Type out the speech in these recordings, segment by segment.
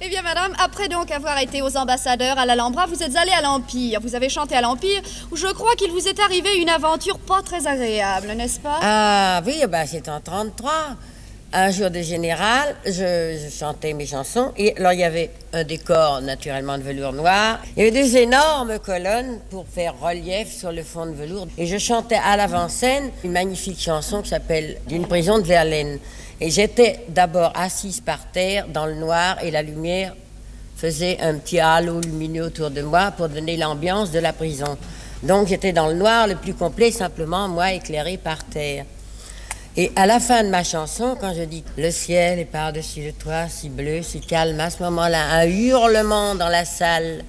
Eh bien, madame, après donc avoir été aux ambassadeurs à l'Alhambra, vous êtes allée à l'Empire. Vous avez chanté à l'Empire, où je crois qu'il vous est arrivé une aventure pas très agréable, n'est-ce pas? Ah oui, c'était en 33. Un jour de général, je chantais mes chansons. Et alors, il y avait un décor, naturellement, de velours noir. Il y avait des énormes colonnes pour faire relief sur le fond de velours. Et je chantais à l'avant-scène une magnifique chanson qui s'appelle « D'une prison de Verlaine ». Et j'étais d'abord assise par terre, dans le noir, et la lumière faisait un petit halo lumineux autour de moi pour donner l'ambiance de la prison. Donc, j'étais dans le noir le plus complet, simplement, moi, éclairée par terre. Et à la fin de ma chanson, quand je dis « Le ciel est par-dessus le toit, si bleu, si calme », à ce moment-là, un hurlement dans la salle.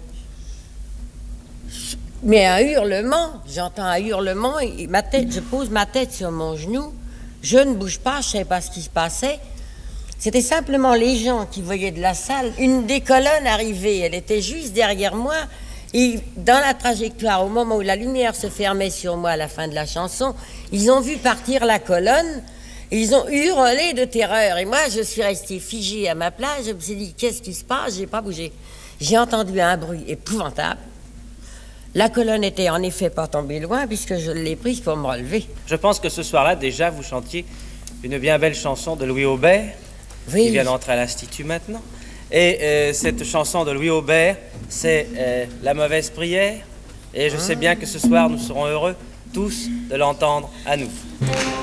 Mais un hurlement, j'entends un hurlement, et ma tête, je pose ma tête sur mon genou, je ne bouge pas, je ne sais pas ce qui se passait. C'était simplement les gens qui voyaient de la salle. Une des colonnes arrivait, elle était juste derrière moi, et dans la trajectoire, au moment où la lumière se fermait sur moi à la fin de la chanson, ils ont vu partir la colonne, et ils ont hurlé de terreur. Et moi, je suis restée figée à ma place, je me suis dit, qu'est-ce qui se passe? Je n'ai pas bougé. J'ai entendu un bruit épouvantable. La colonne était en effet pas tombée loin, puisque je l'ai prise pour me relever. Je pense que ce soir-là, déjà, vous chantiez une bien belle chanson de Louis Aubert, Oui. qui vient d'entrer à l'Institut maintenant. Et cette chanson de Louis Aubert, c'est La mauvaise prière. Et je sais bien que ce soir, nous serons heureux tous de l'entendre à nous.